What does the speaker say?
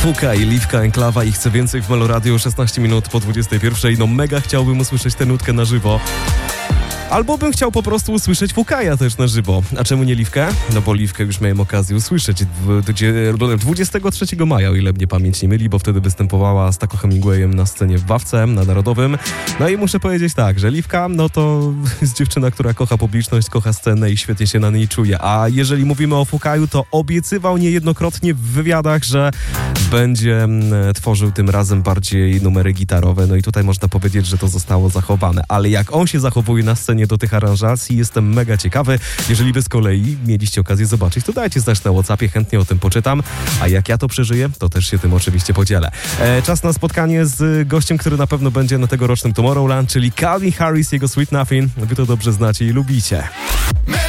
Fuka i Liwka, Enklawa i Chcę Więcej w Melo Radio, 16 minut po 21. No mega chciałbym usłyszeć tę nutkę na żywo. Albo bym chciał po prostu usłyszeć Fukaja też na żywo. A czemu nie Liwkę? No bo Liwkę już miałem okazję usłyszeć 23 maja, o ile mnie pamięć nie myli, bo wtedy występowała z Taco Hemingwayem na scenie w Wawce, na Narodowym. No i muszę powiedzieć tak, że Liwka, no to jest dziewczyna, która kocha publiczność, kocha scenę i świetnie się na niej czuje. A jeżeli mówimy o Fukaju, to obiecywał niejednokrotnie w wywiadach, że będzie tworzył tym razem bardziej numery gitarowe. No i tutaj można powiedzieć, że to zostało zachowane. Ale jak on się zachowuje na scenie do tych aranżacji, jestem mega ciekawy. Jeżeli wy z kolei mieliście okazję zobaczyć, to dajcie znać na WhatsAppie, chętnie o tym poczytam. A jak ja to przeżyję, to też się tym oczywiście podzielę. Czas na spotkanie z gościem, który na pewno będzie na tegorocznym Tomorrowland, czyli Calvin Harris, jego Sweet Nothing. Wy to dobrze znacie i lubicie.